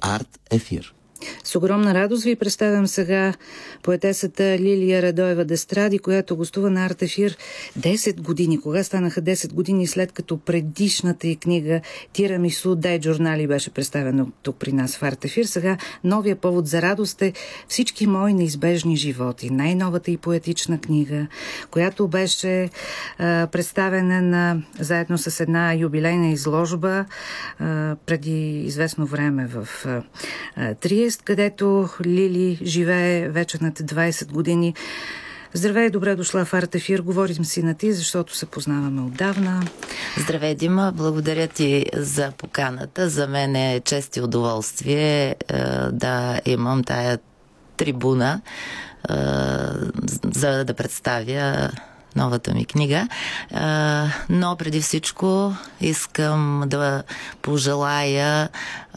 Арт Ефир. С огромна радост ви представям сега поетесата Лилия Радоева Дестради, която гостува на Арт Ефир 10 години. Кога станаха 10 години след като предишната й книга Тирамису дай журнали беше представена тук при нас в Арт Ефир. Сега новия повод за радост е Всички мои неизбежни животи. Най-новата и поетична книга, която беше представена заедно с една юбилейна изложба преди известно време в Триест, където Лили живее вече над 20 години. Здравей, добре дошла в Арт Ефир. Говорим си на ти, защото се познаваме отдавна. Здравей, Дима. Благодаря ти за поканата. За мен е чест и удоволствие да имам тая трибуна, за да представя новата ми книга. Но преди всичко искам да пожелая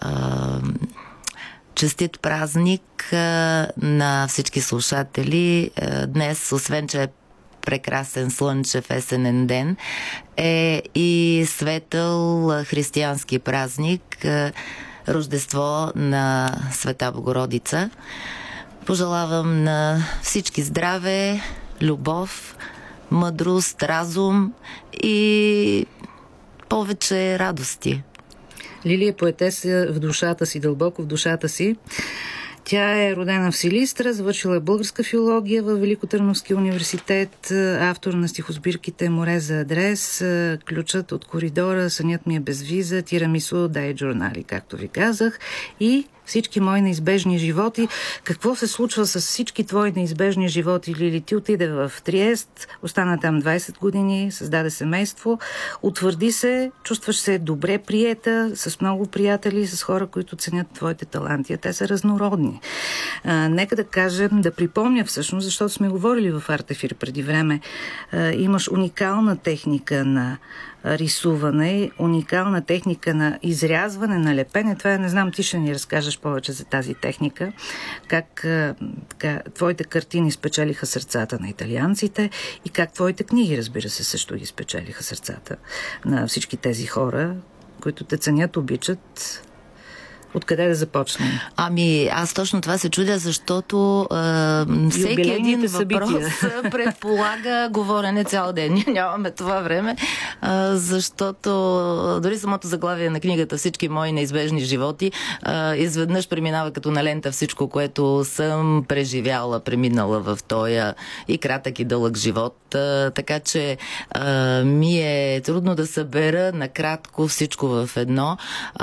честит празник на всички слушатели. Днес, освен че е прекрасен слънчев есенен ден, е и светъл християнски празник, Рождество на Света Богородица. Пожелавам на всички здраве, любов, мъдрост, разум и повече радости. Лили е поетеса в душата си, дълбоко в душата си. Тя е родена в Силистра, завършила българска филология във Великотърновския университет, автор на стихосбирките Море за адрес, Ключът от коридора, Сънят ми е без виза, Тирамису дай журнали, както ви казах, и Всички мои неизбежни животи. Какво се случва с всички твои неизбежни животи, Лили? Ти отиде в Триест, остана там 20 години, създаде семейство, утвърди се, чувстваш се добре приета, с много приятели, с хора, които ценят твоите таланти. Те са разнородни. Нека да кажем, да припомня всъщност, защото сме говорили в Арт Ефир преди време. Имаш уникална техника на рисуване, уникална техника на изрязване, на лепене. Това не знам, ти ще ни разкажеш повече за тази техника. Как твоите картини спечелиха сърцата на италианците и как твоите книги, разбира се, също ги спечелиха сърцата на всички тези хора, които те ценят, обичат. Откъде да започнем? Аз точно това се чудя, защото всеки един въпрос предполага говорене цял ден. Ние нямаме това време, защото дори самото заглавие на книгата Всички мои неизбежни животи изведнъж преминава като на лента всичко, което съм преживяла, преминала в тоя и кратък и дълъг живот. Така че ми е трудно да събера накратко всичко в едно.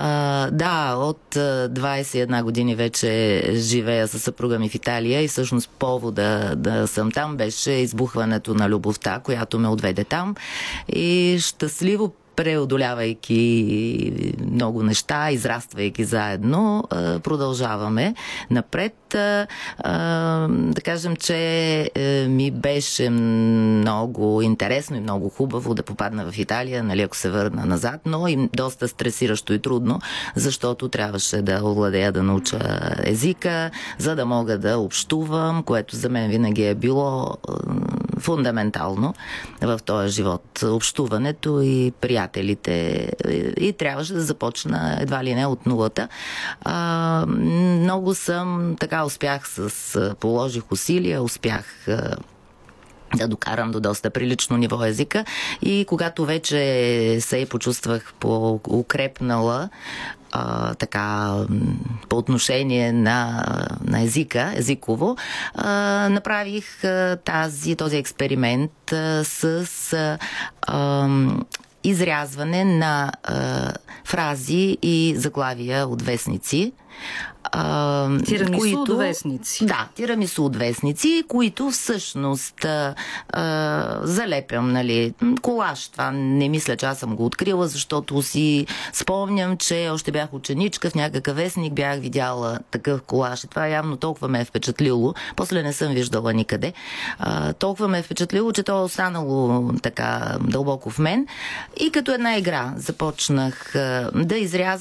От 21 години вече живея със съпруга ми в Италия и всъщност повода да съм там беше избухването на любовта, която ме отведе там, и щастливо преодолявайки много неща, израствайки заедно, продължаваме напред. Да кажем, че ми беше много интересно и много хубаво да попадна в Италия, нали, ако се върна назад, но и доста стресиращо и трудно, защото трябваше да овладея, да науча езика, за да мога да общувам, което за мен винаги е било фундаментално в този живот. Общуването и приятелите. И трябваше да започна едва ли не от нулата. Много положих усилия, успях да докарам до доста прилично ниво езика, и когато вече се почувствах по-укрепнала по отношение на езика, езиково, направих този експеримент с изрязване на фрази и заглавия от вестници. Тирамису от вестници. Да, тирамису от вестници, които всъщност залепям, нали, колаж. Това не мисля, че аз съм го открила, защото си спомням, че още бях ученичка, в някакъв вестник бях видяла такъв колаж и това явно толкова ме е впечатлило. После не съм виждала никъде. Толкова ме е впечатлило, че то е останало така дълбоко в мен. И като една игра започнах да изрязвам